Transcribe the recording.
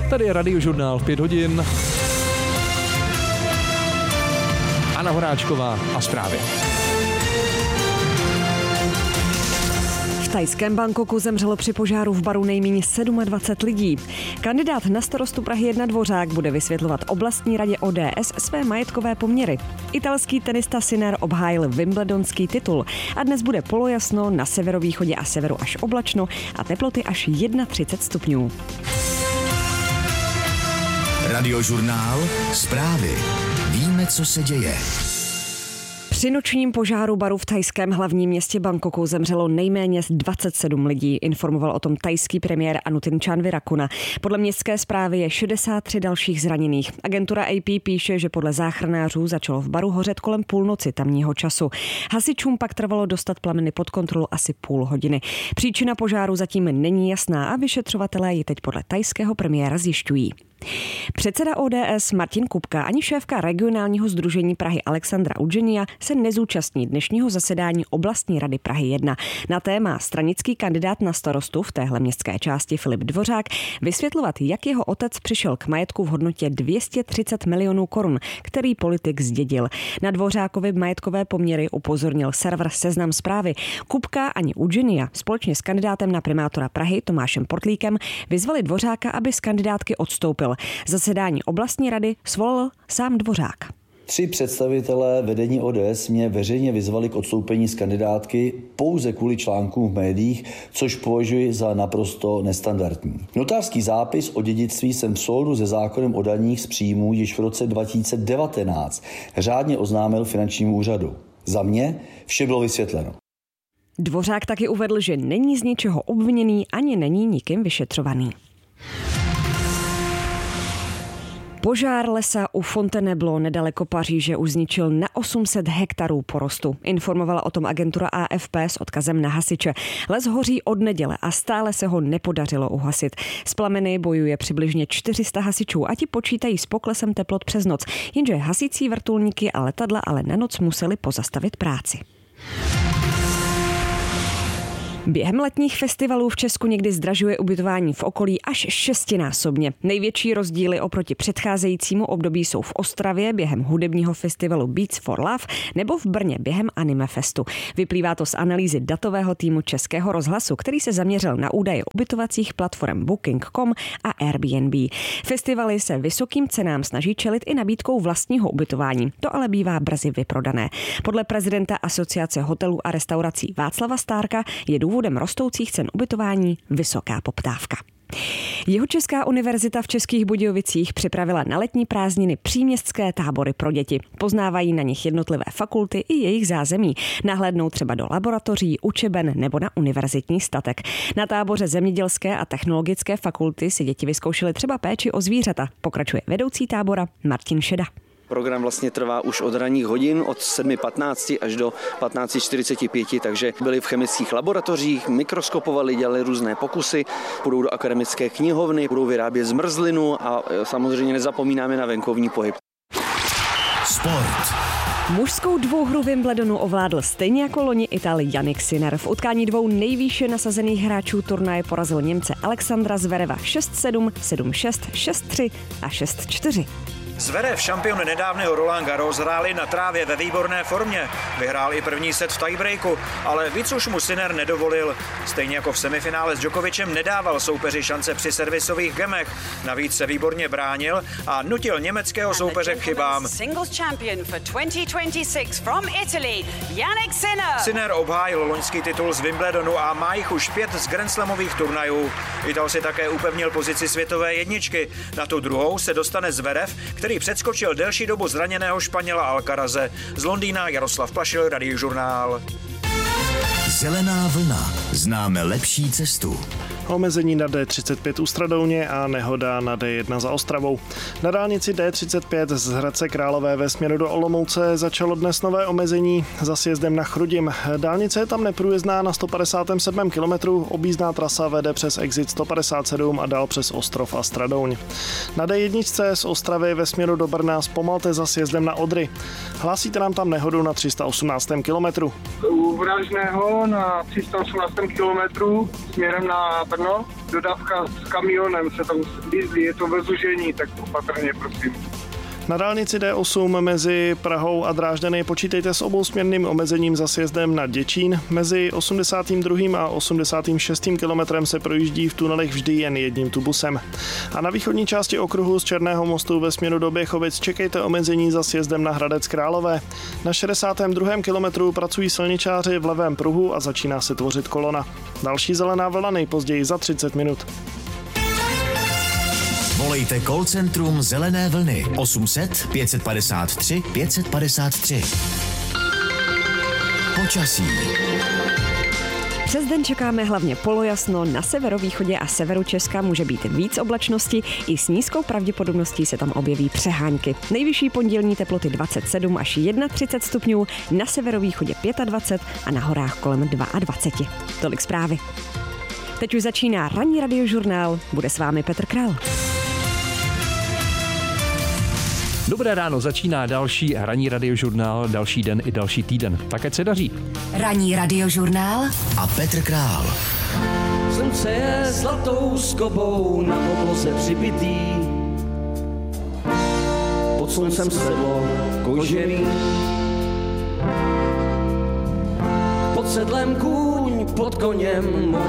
Tady je Radiožurnál v 5 hodin. Anna Horáčková a zprávy. V thajském Bangkoku zemřelo při požáru v baru nejméně 27 lidí. Kandidát na starostu Prahy 1 Dvořák bude vysvětlovat oblastní radě ODS své majetkové poměry. Italský tenista Sinner obhájil wimbledonský titul a dnes bude polojasno, na severovýchodě a severu až oblačno a teploty až 31 stupňů. Radiožurnál, zprávy. Víme, co se děje. Při nočním požáru baru v thajském hlavním městě Bangkoku zemřelo nejméně 27 lidí, informoval o tom thajský premiér Anutin Chanvirakuna. Podle městské zprávy je 63 dalších zraněných. Agentura AP píše, že podle záchranářů začalo v baru hořet kolem půlnoci tamního času. Hasičům pak trvalo dostat plameny pod kontrolu asi půl hodiny. Příčina požáru zatím není jasná a vyšetřovatelé ji teď podle thajského premiéra zjišťují. Předseda ODS Martin Kupka ani šéfka regionálního sdružení Prahy Alexandra Udženia se nezúčastní dnešního zasedání oblastní rady Prahy 1. Na téma stranický kandidát na starostu v téhle městské části Filip Dvořák vysvětlovat, jak jeho otec přišel k majetku v hodnotě 230 milionů korun, který politik zdědil. Na Dvořákovy majetkové poměry upozornil server Seznam Zprávy. Kupka ani Udženia společně s kandidátem na primátora Prahy Tomášem Portlíkem vyzvali Dvořáka, aby z kandidátky odstoupil. Zasedání oblastní rady svolal sám Dvořák. 3 představitelé vedení ODS mě veřejně vyzvali k odstoupení z kandidátky pouze kvůli článkům v médiích, což považuji za naprosto nestandardní. Notářský zápis o dědictví jsem v souladu se zákonem o daních z příjmů již v roce 2019 řádně oznámil finančnímu úřadu. Za mě vše bylo vysvětleno. Dvořák taky uvedl, že není z ničeho obviněný ani není nikým vyšetřovaný. Požár lesa u Fontainebleau nedaleko Paříže už zničil na 800 hektarů porostu. Informovala o tom agentura AFP s odkazem na hasiče. Les hoří od neděle a stále se ho nepodařilo uhasit. S plameny bojuje přibližně 400 hasičů a ti počítají s poklesem teplot přes noc. Jenže hasící vrtulníky a letadla ale na noc museli pozastavit práci. Během letních festivalů v Česku někdy zdražuje ubytování v okolí až 6násobně. Největší rozdíly oproti předcházejícímu období jsou v Ostravě během hudebního festivalu Beats for Love nebo v Brně během Anime Festu. Vyplývá to z analýzy datového týmu Českého rozhlasu, který se zaměřil na údaje ubytovacích platform Booking.com a Airbnb. Festivaly se vysokým cenám snaží čelit i nabídkou vlastního ubytování. To ale bývá brzy vyprodané. Podle prezidenta Asociace hotelů a restaurací Václava Stárka je důvodem rostoucích cen ubytování vysoká poptávka. Jihočeská univerzita v Českých Budějovicích připravila na letní prázdniny příměstské tábory pro děti. Poznávají na nich jednotlivé fakulty i jejich zázemí. Nahlédnou třeba do laboratoří, učeben nebo na univerzitní statek. Na táboře zemědělské a technologické fakulty si děti vyzkoušely třeba péči o zvířata. Pokračuje vedoucí tábora Martin Šeda. Program vlastně trvá už od ranních hodin, od 7:15 až do 15:45, takže byli v chemických laboratořích, mikroskopovali, dělali různé pokusy, půjdou do akademické knihovny, budou vyrábět zmrzlinu a samozřejmě nezapomínáme na venkovní pohyb. Sport. Mužskou dvouhru Wimbledonu ovládl stejně jako loni Ital Jannik Sinner. V utkání 2 nejvýše nasazených hráčů turnaje porazil Němce Alexandra Zvereva 6-7, 7-6, 6-3 a 6-4. Zverev, šampion nedávného Roland Garros, hráli na trávě ve výborné formě. Vyhrál i první set v tiebreaku, ale víc už mu Sinner nedovolil. Stejně jako v semifinále s Djokovicem nedával soupeři šance při servisových gemech. Navíc se výborně bránil a nutil německého soupeře k chybám. Sinner obhájil loňský titul z Wimbledonu a má jich už 5 z grandslamových turnajů. Ital si také upevnil pozici světové jedničky. Na tu druhou se dostane Zverev, který předskočil delší dobu zraněného Španěla Alcaraze. Z Londýna Jaroslav Plašil, Radiožurnál. Zelená vlna. Známe lepší cestu. Omezení na D35 u Stradouně a nehoda na D1 za Ostravou. Na dálnici D35 z Hradce Králové ve směru do Olomouce začalo dnes nové omezení za sjezdem na Chrudim. Dálnice je tam neprůjezdná na 157 km, objízdná trasa vede přes exit 157 a dál přes Ostrov a Stradouň. Na D1 z Ostravy ve směru do Brna zpomalte za sjezdem na Odry. Hlásíte nám tam nehodu na 318 km. U Vražného na 318 km směrem na Brno, dodávka s kamionem se tam jezdí, je to ve zužení, tak opatrně, prosím. Na dálnici D8 mezi Prahou a Drážďany počítejte s obousměrným omezením za sjezdem na Děčín. Mezi 82. a 86. kilometrem se projíždí v tunelech vždy jen jedním tubusem. A na východní části okruhu z Černého mostu ve směru do Běchovic čekejte omezení za sjezdem na Hradec Králové. Na 62. kilometru pracují silničáři v levém pruhu a začíná se tvořit kolona. Další zelená vlna nejpozději za 30 minut. Volejte call centrum Zelené vlny 800 553 553. Počasí. Přes den čekáme hlavně polojasno, na severovýchodě a severu Česka může být víc oblačnosti, i s nízkou pravděpodobností se tam objeví přehánky. Nejvyšší pondělní teploty 27 až 31 stupňů, na severovýchodě 25 a na horách kolem 22. Tolik zprávy. Teď už začíná ranní radiožurnál, bude s vámi Petr Král. Dobré ráno, začíná další ranní radiožurnál, další den i další týden. Tak ať se daří. Ranní radiožurnál A Petr Král. Slunce je zlatou skobou na podloze přibitý. Pod sluncem sedlo kožený. Pod sedlem kůň, pod koněm